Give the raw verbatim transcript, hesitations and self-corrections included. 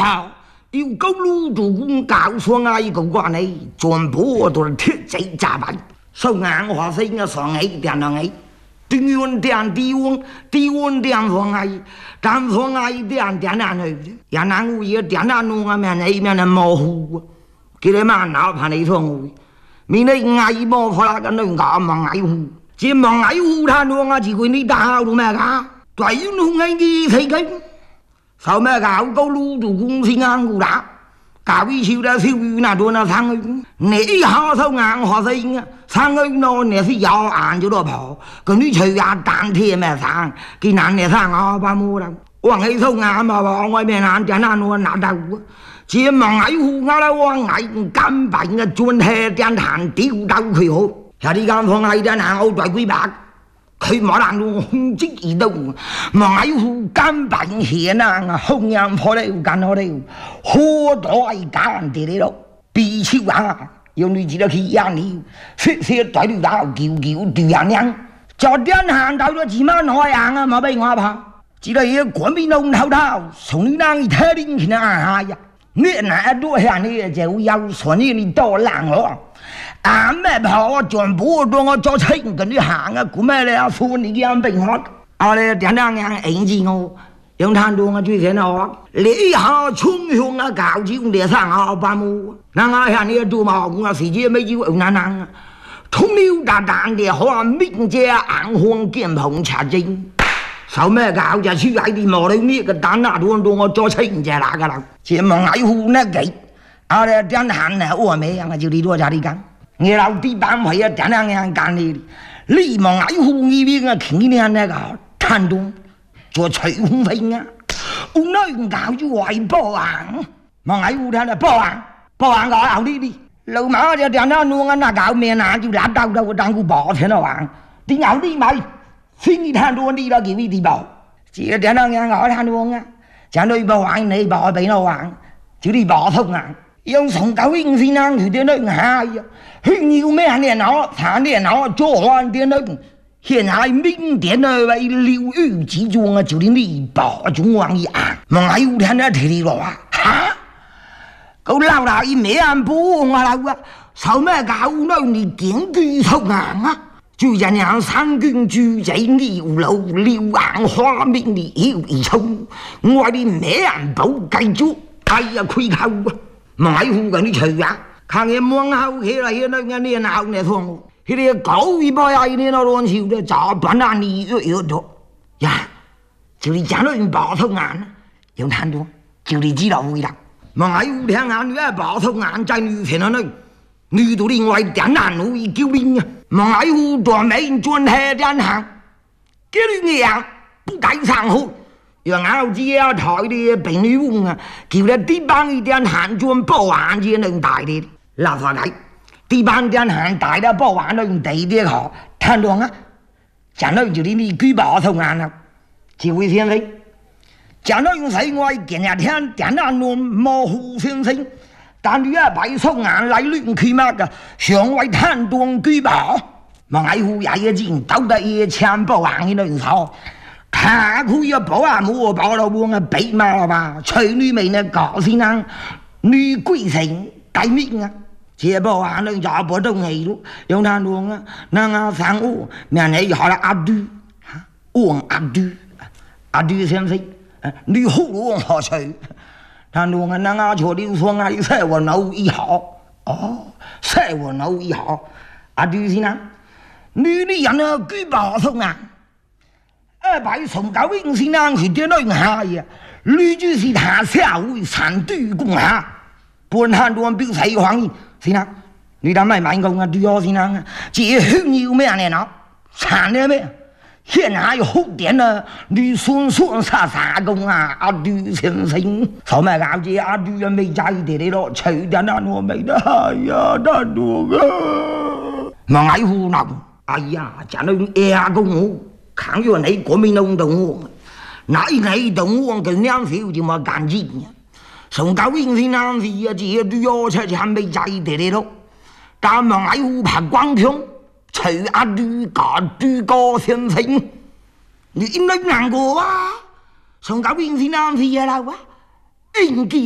好，有高路主公告诉我一个关内，全部都是铁贼加班，手硬话声啊，上爱点两爱，低温点低温，低温点上爱，但上爱点点难去，也难有也点难弄啊，面那面那模糊，给你妈哪怕你说我，明天爱模糊那个能干嘛爱糊，这忙爱糊他弄啊，只会你打到咩个，对于弄爱嘅谁个？sau mấy gạo câu lưu chủ cung sinh ăn cụ đã cả vi siêu đã siêu yu na đua na sang ơi nể họ sau ngang họ sinh sang ơi nó nể si giàu ăn cho đồ bỏ còn đi chơi ăn tàn thì mẹ sang cái nạn nể sang họ ba mua đâu hoàng ấy sau ngang mà bỏ ngoài mẹ nạn chả nạn luôn nạn đâu chỉ mà ngải hu ngã đâu hoàng ngải cam bệnh chuồn hè tiền thản tiêu đâu khởi hộ giờ đi cam phong này tiền hàng âu trời quý bạc佢冇人用空即移動，買副根本顯啊，紅人破了干好了，好多係干地嚟咯，比超啊，用你知道去養你，說說對你打叫叫對人人，就點行到咗自萬海洋啊，冇俾我怕，只係要趕邊弄頭頭，從你那一睇你去那下呀，你那多下你就有所以你多冷咯。啊咩跑全部都我做清跟你行啊，估咩咧？說你咁病學，啊咧點樣樣應知我，用攤到我最先我，你下衝向啊搞起我哋上下班冇，那我向你做嘛，我時間沒有難難啊，通溜達達的好明姐硬黃劍紅茶精，受咩搞就出嚟啲毛你呢個蛋啊，都到我做清就嗱個啦，只望矮戶呢幾，啊咧點行咧我咩樣啊，就你多家啲講。你老弟班会啊，点样样干的？你忙爱护一边啊，听你那个谈东做吹风飞啊，我那用搞就外保安，忙爱护他的保安，保安搞好你的，老妈就点样弄啊，那搞面啊就拉到到我当个保天了王，你好你买，新一谈多你了给你的保，这点样样搞谈多啊，讲对保安你保俾我王，就你保通啊。用從九英先生佢啲都係啊，佢要咩嘢攞，查啲攞做完啲都，現在明天呢為六月之中啊，就連你保中王一案，望下有聽得提你咯啊，嚇！個老大一咩人保我啦啊，受咩搞呢？你檢舉出硬啊！就人樣三軍主仔你路溜硬花面你要一衝，我哋咩人保繼續，哎呀虧口啊！買戶緊啲除啊，看見望後起來喺那個呢鬧呢痛，佢哋狗一包呀，呢那亂笑的，早半那你又有多呀，就你講到用保頭眼，用睇到，就你知道會啦。買戶聽眼你係保頭眼在女前那裏，女到另外點難路一叫你啊，買戶多美專係點行，叫你樣不該上好。讓後子啊台啲病女翁啊，叫你啲班一點行轉保安先能大啲，嗱法計，啲班點行大啲保安能地啲好，聽到啊？講到就啲你舉保頭眼啦，智慧先生，講到用世外見日聽點難論模糊先生，但你啊擺手眼嚟亂佢乜嘅，上位聽到舉保，望喺戶也一件到底嘢搶保安嘅能手。他可以保啊，冇保到幫啊，俾嘛啦吧？隨女美呢搞先生，女貴城計命啊！這保啊，你就不懂氣咯，用他弄啊，那個上屋面呢好了阿杜，王阿杜，阿杜先生，你好王好吹，他弄啊，那個坐溜霜啊，晒我腦一好，哦，晒我腦一好，阿杜先生，女的人啊，舉保送啊！二百從九英先生佢啲都下呀，女主是他社會三對共下，半hand多表細黃先生，你睇咪買工啊對我先生啊，這香要咩嘢呢？產嘅咩？現在有好點啊，你算算啥啥工啊？阿杜先生，所咪搞住阿杜又未制地你咯，隨點啊我未得係呀，得多噶，咪嗌胡鬧，哎呀，真係嘢工好。看住你國民黨動我，那你動我跟兩少就冇幹勁呀。從九英先生時啊，這對我出係未制地你咯，但係愛護拍光槍，隨阿對個對個先生，你應該難過啊。從九英先生時啊啦，應該。